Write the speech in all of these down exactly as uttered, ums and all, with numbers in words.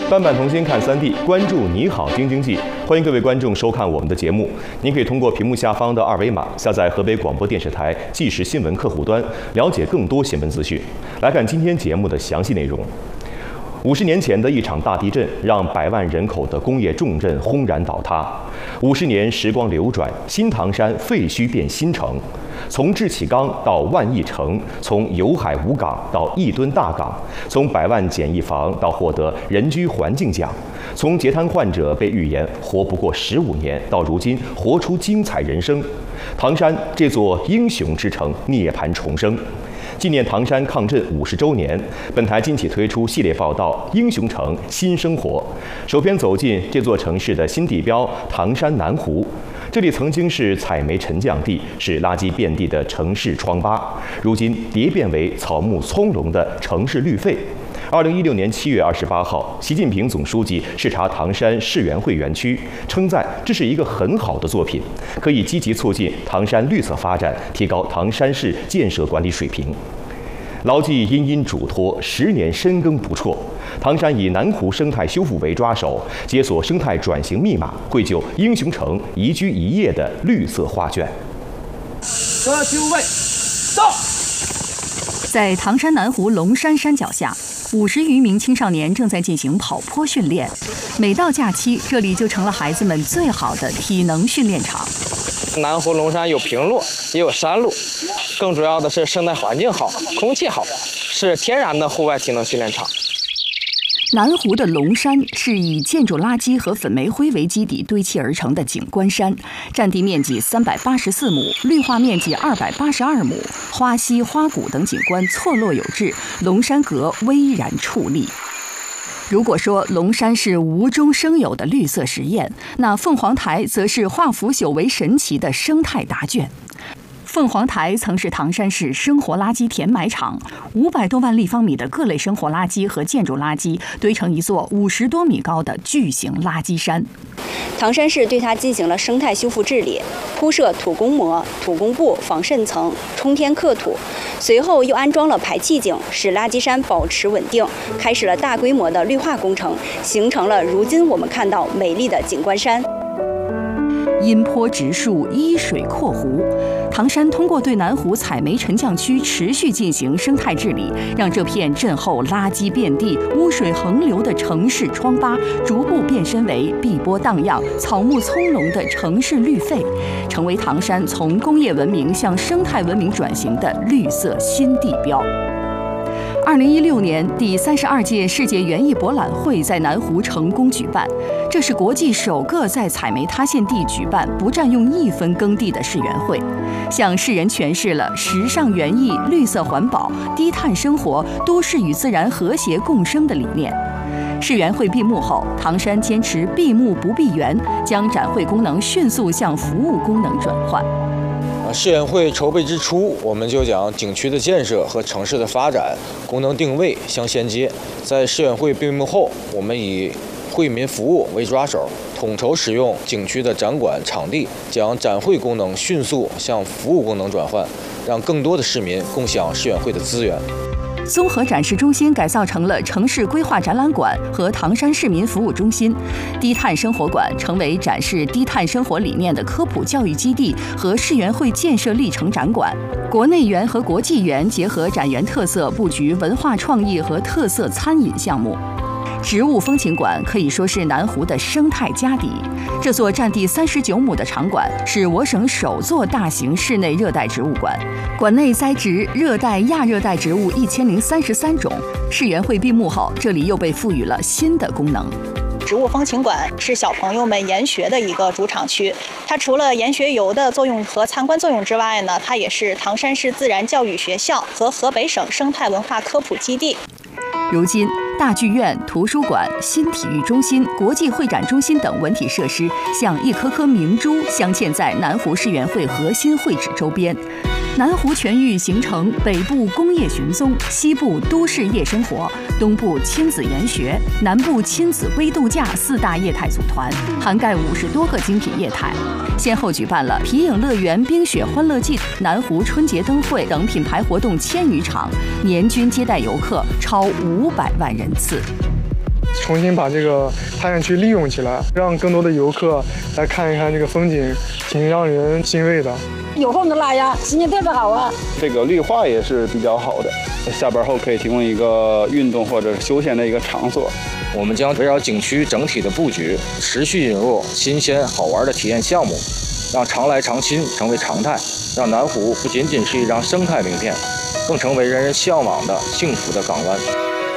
半版同心看三 D， 关注你好京津冀，欢迎各位观众收看我们的节目。您可以通过屏幕下方的二维码下载河北广播电视台即时新闻客户端，了解更多新闻资讯。来看今天节目的详细内容。五十年前的一场大地震，让百万人口的工业重镇轰然倒塌。五十年时光流转，新唐山废墟变新城。从志启岗到万亿城，从有海无港到亿吨大港，从百万简易房到获得人居环境奖，从截瘫患者被预言活不过十五年，到如今活出精彩人生。唐山这座英雄之城涅槃重生。纪念唐山抗震五十周年，本台近期推出系列报道《英雄城新生活》，首篇走进这座城市的新地标唐山南湖。这里曾经是采煤沉降地，是垃圾遍地的城市疮疤，如今蝶变为草木葱茏的城市绿肺。二零一六年七月二十八号，习近平总书记视察唐山世园会园区，称赞这是一个很好的作品，可以积极促进唐山绿色发展，提高唐山市建设管理水平。牢记殷殷嘱托，十年深耕不辍。唐山以南湖生态修复为抓手，解锁生态转型密码，绘就英雄城宜居宜业的绿色画卷。 各就位，到。 在唐山南湖龙山山脚下，五十余名青少年正在进行跑坡训练。每到假期，这里就成了孩子们最好的体能训练场。 南湖龙山有平路，也有山路，更主要的是生态环境好，空气好，是天然的户外体能训练场。 南湖的龙山是以建筑垃圾和粉煤灰为基底堆砌而成的景观山，占地面积三百八十四亩，绿化面积二百八十二亩，花溪、花谷等景观错落有致，龙山阁巍然矗立。如果说龙山是无中生有的绿色实验，那凤凰台则是化腐朽为神奇的生态答卷。凤凰台曾是唐山市生活垃圾填埋场，五百多万立方米的各类生活垃圾和建筑垃圾堆成一座五十多米高的巨型垃圾山。 唐山市对它进行了生态修复治理，铺设土工膜、土工布、防渗层、冲天刻土，随后又安装了排气井，使垃圾山保持稳定，开始了大规模的绿化工程，形成了如今我们看到美丽的景观山。 阴坡植树，依水扩湖。唐山通过对南湖采煤沉降区持续进行生态治理，让这片震后垃圾遍地、污水横流的城市疮疤，逐步变身为碧波荡漾、草木葱茏的城市绿肺，成为唐山从工业文明向生态文明转型的绿色新地标。二零一六年，第三十二届世界园艺博览会在南湖成功举办，这是国际首个在采煤塌陷地举办不占用一分耕地的世园会，向世人诠释了时尚园艺、绿色环保、低碳生活、都市与自然和谐共生的理念。世园会闭幕后，唐山坚持闭幕不闭园，将展会功能迅速向服务功能转换。 世园会筹备之初，我们就将景区的建设和城市的发展功能定位相衔接。在世园会闭幕后，我们以惠民服务为抓手，统筹使用景区的展馆场地，将展会功能迅速向服务功能转换，让更多的市民共享世园会的资源。 综合展示中心改造成了城市规划展览馆和唐山市民服务中心，低碳生活馆成为展示低碳生活理念的科普教育基地和世园会建设历程展馆。国内园和国际园结合展园特色，布局文化创意和特色餐饮项目。植物风情馆可以说是南湖的生态家底。这座占地三十九亩的场馆是我省首座大型室内热带植物馆，馆内栽植热带、亚热带植物一千零三十三种。世园会闭幕后，这里又被赋予了新的功能。 植物风情馆是小朋友们研学的一个主场区，它除了研学游的作用和参观作用之外呢，它也是唐山市自然教育学校和河北省生态文化科普基地。 如今，大剧院、图书馆、新体育中心、国际会展中心等文体设施像一颗颗明珠镶嵌在南湖世园会核心会址周边。南湖全域形成北部工业寻踪、西部都市夜生活、东部亲子研学、南部亲子微度假四大业态组团，涵盖五十多个精品业态，先后举办了皮影乐园、冰雪欢乐季、南湖春节灯会等品牌活动千余场，年均接待游客超五百万人次。 重新把这个太原区利用起来，让更多的游客来看一看这个风景，挺让人欣慰的。 有风的拉呀，心情特别好啊。 这个绿化也是比较好的，下班后可以提供一个运动或者休闲的一个场所。 我们将围绕景区整体的布局，持续引入新鲜好玩的体验项目，让常来常新成为常态，让南湖不仅仅是一张生态名片，更成为人人向往的幸福的港湾。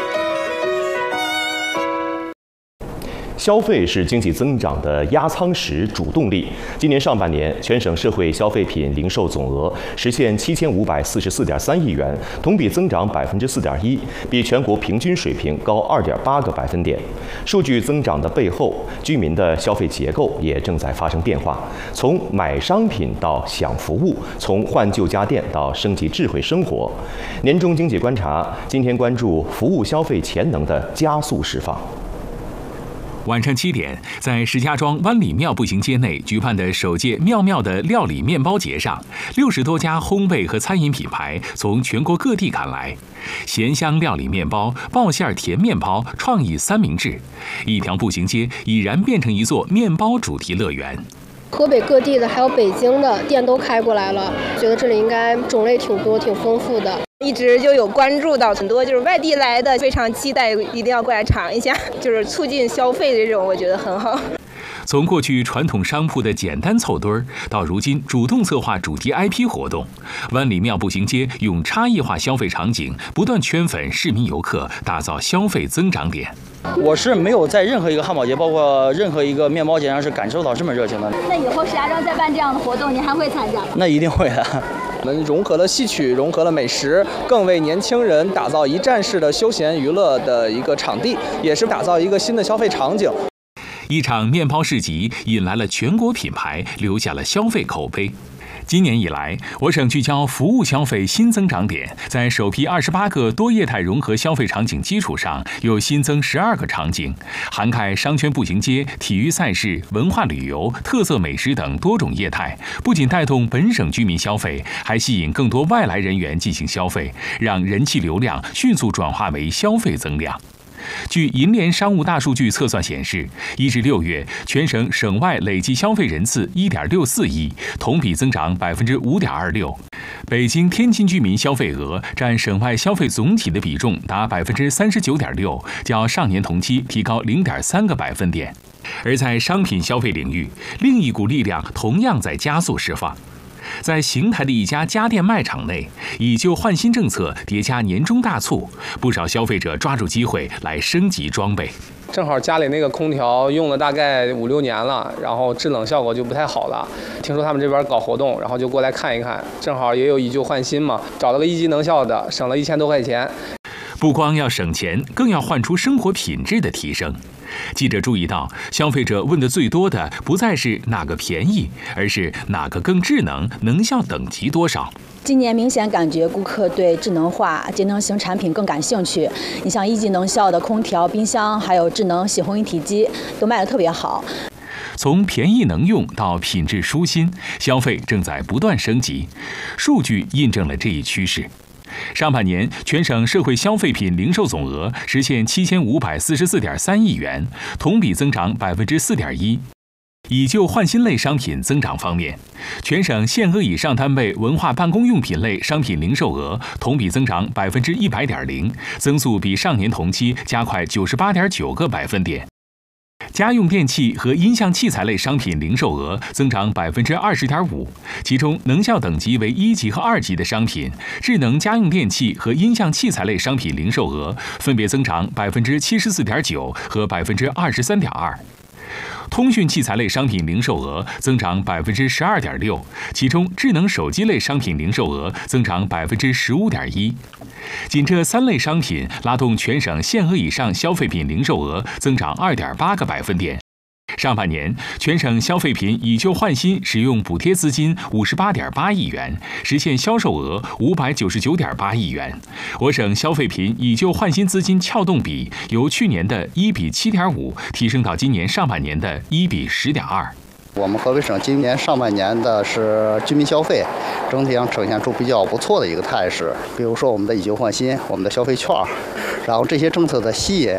消费是经济增长的压舱石、主动力。今年上半年，全省社会消费品零售总额实现七千五百四十四点三亿元，同比增长百分之四点一，比全国平均水平高二点八个百分点。数据增长的背后，居民的消费结构也正在发生变化，从买商品到享服务，从换旧家电到升级智慧生活。年终经济观察，今天关注服务消费潜能的加速释放。 晚上七点，在石家庄湾里庙步行街内举办的首届妙妙的料理面包节上，六十多家烘焙和餐饮品牌从全国各地赶来，咸香料理面包、爆馅甜面包、创意三明治，一条步行街已然变成一座面包主题乐园。 河北各地的还有北京的店都开过来了，觉得这里应该种类挺多、挺丰富的。 一直就有关注到很多就是外地来的，非常期待，一定要过来尝一下，就是促进消费的这种，我觉得很好。 从过去传统商铺的简单凑堆儿，到如今主动策划主题 I P 活动，湾里庙步行街用差异化消费场景不断圈粉市民游客，打造消费增长点。 我是没有在任何一个汉堡节，包括任何一个面包节上是感受到这么热情的。 那以后石家庄再办这样的活动，您还会参加吗？ 那一定会的。 我们融合了戏曲，融合了美食，更为年轻人打造一站式的休闲娱乐的一个场地，也是打造一个新的消费场景。 一场面包市集引来了全国品牌，留下了消费口碑。今年以来，我省聚焦服务消费新增长点，在首批二十八个多业态融合消费场景基础上，又新增十二个场景，涵盖商圈步行街、体育赛事、文化旅游、特色美食等多种业态，不仅带动本省居民消费，还吸引更多外来人员进行消费，让人气流量迅速转化为消费增量。据银联商务大数据测算显示，一至六月，全省省外累计消费人次一点六四亿，同比增长百分之五点二六。北京、天津居民消费额占省外消费总体的比重达百分之三十九点六，较上年同期提高零点三个百分点。而在商品消费领域，另一股力量同样在加速释放。在邢台的一家家电卖场内，以旧换新政策叠加年终大促，不少消费者抓住机会来升级装备。 正好家里那个空调用了大概五六年了，然后制冷效果就不太好了。听说他们这边搞活动，然后就过来看一看，正好也有以旧换新嘛，找了个一级能效的，省了一千多块钱。 不光要省钱，更要换出生活品质的提升。记者注意到，消费者问的最多的不再是哪个便宜，而是哪个更智能，能效等级多少。 今年明显感觉顾客对智能化、节能型产品更感兴趣。你像一级能效的空调、冰箱，还有智能洗烘一体机，都卖得特别好。 从便宜能用到品质舒心，消费正在不断升级。数据印证了这一趋势。上半年，全省社会消费品零售总额实现七千五百四十四点三亿元，同比增长百分之四点一。以旧换新类商品增长方面，全省限额以上单位文化办公用品类商品零售额同比增长百分之一百点零，增速比上年同期加快九十八点九个百分点。家用电器和音像器材类商品零售额增长百分之二十点五，其中能效等级为一级和二级的商品，智能家用电器和音像器材类商品零售额分别增长百分之七十四点九和百分之二十三点二。通讯器材类商品零售额增长百分之十二点六，其中智能手机类商品零售额增长百分之十五点一。仅这三类商品拉动全省限额以上消费品零售额增长二点八个百分点。上半年，全省消费品以旧换新使用补贴资金五十八点八亿元，实现销售额五百九十九点八亿元。我省消费品以旧换新资金撬动比由去年的一比七点五提升到今年上半年的一比十点二。 我们河北省今年上半年的是居民消费，整体上呈现出比较不错的一个态势。比如说我们的以旧换新，我们的消费券，然后这些政策的吸引，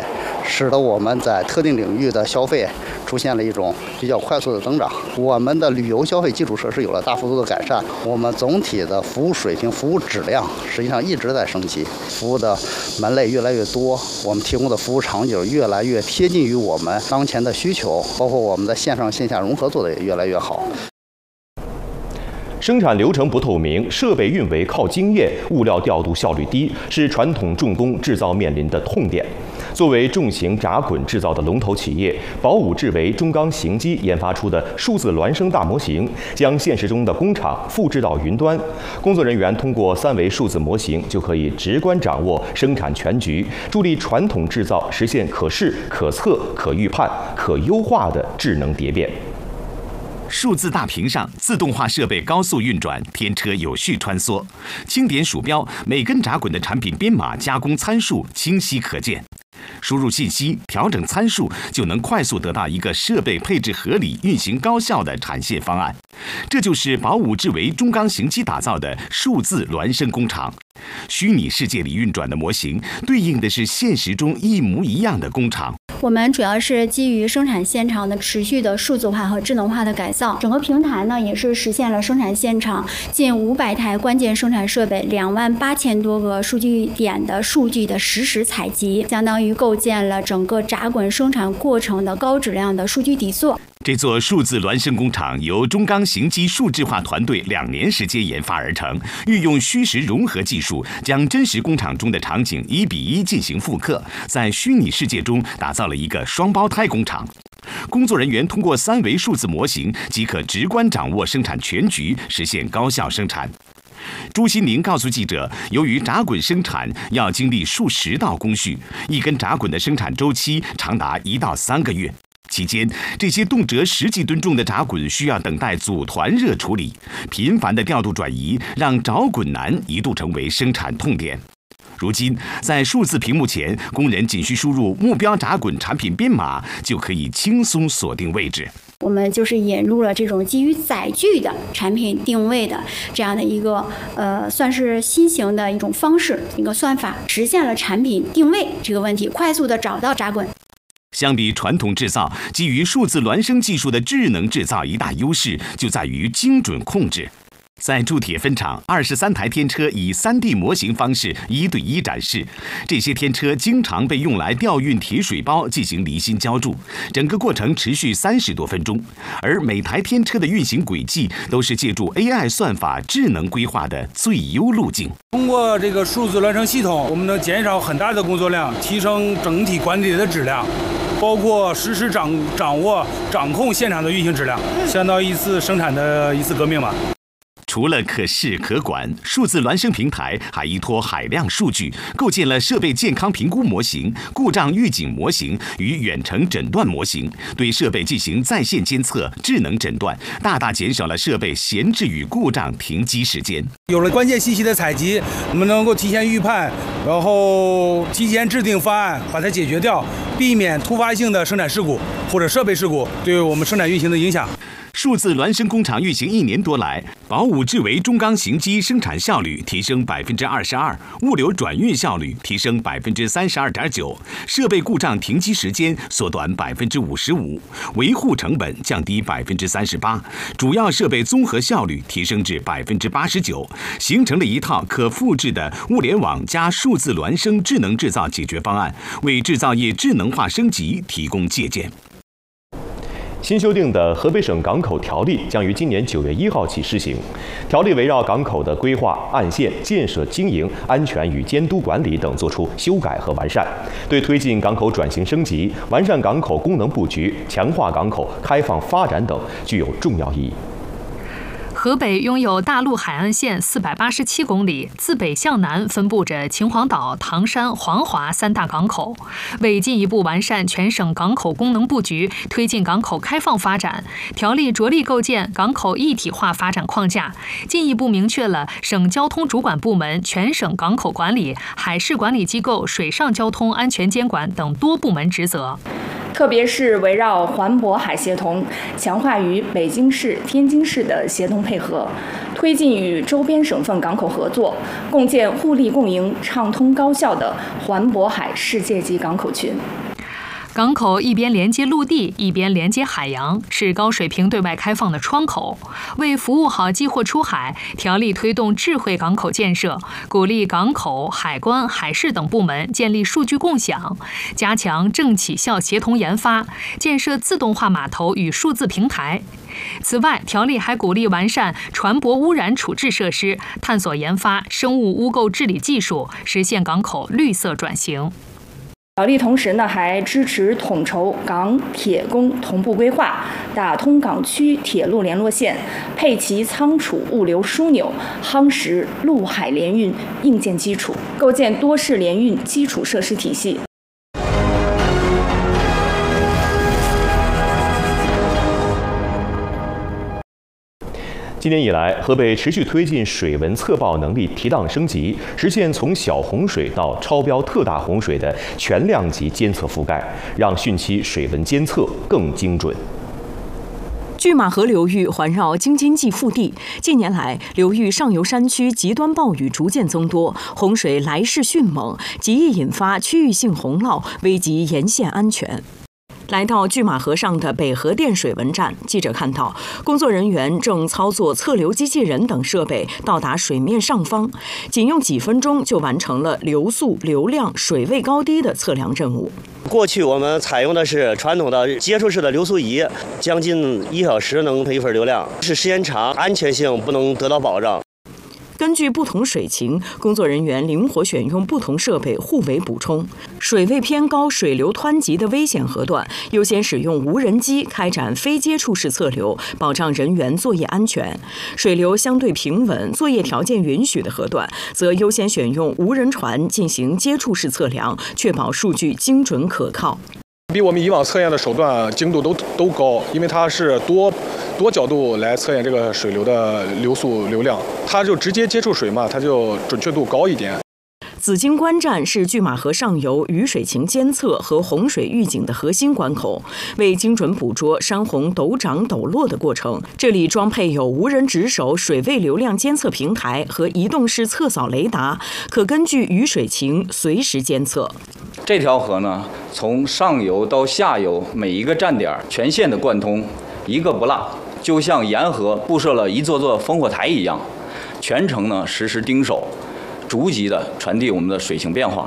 使得我们在特定领域的消费出现了一种比较快速的增长。我们的旅游消费基础设施有了大幅度的改善，我们总体的服务水平、服务质量实际上一直在升级，服务的门类越来越多，我们提供的服务场景越来越贴近于我们当前的需求，包括我们的线上线下融合做得也越来越好。 生产流程不透明，设备运维靠经验，物料调度效率低，是传统重工制造面临的痛点。作为重型闸滚制造的龙头企业，宝武智维中钢行机研发出的数字孪生大模型，将现实中的工厂复制到云端。工作人员通过三维数字模型，就可以直观掌握生产全局，助力传统制造实现可视、可测、可预判、可优化的智能蝶变。 数字大屏上，自动化设备高速运转，天车有序穿梭。轻点鼠标，每根闸滚的产品编码、加工参数清晰可见。输入信息，调整参数，就能快速得到一个设备配置合理、运行高效的产线方案。这就是宝武智维中钢行机打造的数字孪生工厂。虚拟世界里运转的模型，对应的是现实中一模一样的工厂。 我们主要是基于生产现场的持续的数字化和智能化的改造，整个平台呢也是实现了生产现场近五百台关键生产设备、两万八千多个数据点的数据的实时采集，相当于构建了整个闸滚生产过程的高质量的数据底座。 这座数字孪生工厂由中钢行机数字化团队两年时间研发而成，运用虚实融合技术，将真实工厂中的场景一比一进行复刻，在虚拟世界中打造了一个双胞胎工厂。工作人员通过三维数字模型，即可直观掌握生产全局，实现高效生产。朱新宁告诉记者，由于闸滚生产要经历数十道工序，一根闸滚的生产周期长达一到三个月。期间，这些动辄十几吨重的闸滚需要等待组团热处理，频繁的调度转移让找滚难一度成为生产痛点。如今，在数字屏幕前，工人仅需输入目标闸滚产品编码，就可以轻松锁定位置。 我们就是引入了这种基于载具的产品定位的这样的一个呃，算是新型的一种方式，一个算法，实现了产品定位这个问题，快速的找到闸滚。 相比传统制造，基于数字孪生技术的智能制造一大优势就在于精准控制。在铸铁分厂，二十三台天车以 三 D 模型方式一对一展示。这些天车经常被用来调运铁水包进行离心浇铸，整个过程持续三十多分钟。而每台天车的运行轨迹都是借助 A I 算法智能规划的最优路径。 通过这个数字孪生系统，我们能减少很大的工作量，提升整体管理的质量，包括实时掌掌握掌控现场的运行质量，相当于一次生产的一次革命吧。 除了可视可管，数字孪生平台还依托海量数据，构建了设备健康评估模型、故障预警模型与远程诊断模型，对设备进行在线监测、智能诊断，大大减少了设备闲置与故障停机时间。 有了关键信息的采集，我们能够提前预判，然后提前制定方案，把它解决掉，避免突发性的生产事故或者设备事故对我们生产运行的影响。 数字孪生工厂运行一年多来，宝武智维中钢行机生产效率提升百分之二十二，物流转运效率提升百分之三十二点九，设备故障停机时间缩短百分之五十五，维护成本降低百分之三十八，主要设备综合效率提升至百分之八十九，形成了一套可复制的物联网加数字孪生智能制造解决方案，为制造业智能化升级提供借鉴。 新修订的河北省港口条例将于今年九月一号起施行。条例围绕港口的规划、岸线、建设、经营、安全与监督管理等作出修改和完善，对推进港口转型升级、完善港口功能布局、强化港口开放发展等具有重要意义。 河北拥有大陆海岸线四百八十七公里，自北向南分布着秦皇岛、唐山、黄华三大港口。为进一步完善全省港口功能布局，推进港口开放发展，条例着力构建港口一体化发展框架，进一步明确了省交通主管部门全省港口管理、海事管理机构水上交通安全监管等多部门职责。 特别是围绕环渤海协同，强化与北京市、天津市的协同配合，推进与周边省份港口合作，共建互利共赢、畅通高效的环渤海世界级港口群。 港口一边连接陆地，一边连接海洋，是高水平对外开放的窗口。为服务好寄货出海，条例推动智慧港口建设，鼓励港口、海关、海事等部门建立数据共享，加强政企校协同研发，建设自动化码头与数字平台。此外，条例还鼓励完善船舶污染处置设施，探索研发生物污垢治理技术，实现港口绿色转型。 条例同时呢，还支持统筹港铁工同步规划，打通港区铁路联络线，配齐仓储物流枢纽，夯实陆海联运硬件基础，构建多式联运基础设施体系。 今年以来，河北持续推进水文测报能力提档升级，实现从小洪水到超标特大洪水的全量级监测覆盖，让汛期水文监测更精准。 拒马河流域环绕京津冀腹地，近年来流域上游山区极端暴雨逐渐增多，洪水来势迅猛，极易引发区域性洪涝，危及沿线安全。来到拒马河上的北河电水文站，记者看到工作人员正操作测流机器人等设备到达水面上方，仅用几分钟就完成了流速、流量、水位高低的测量任务。 过去我们采用的是传统的接触式的流速仪，将近一小时能配一份流量，是时间长，安全性不能得到保障。 根据不同水情，工作人员灵活选用不同设备互为补充。水位偏高、水流湍急的危险河段，优先使用无人机开展非接触式测流，保障人员作业安全；水流相对平稳、作业条件允许的河段，则优先选用无人船进行接触式测量，确保数据精准可靠。 比我们以往测验的手段精度都都高，因为它是多多角度来测验这个水流的流速、流量，它就直接接触水嘛，它就准确度高一点。 紫荆关站是拒马河上游雨水情监测和洪水预警的核心关口，为精准捕捉山洪陡涨陡落的过程，这里装配有无人值守水位流量监测平台和移动式测扫雷达，可根据雨水情随时监测。 这条河呢，从上游到下游每一个站点全线的贯通，一个不落，就像沿河布设了一座座烽火台一样，全程呢实时盯守，逐级的传递我们的水情变化。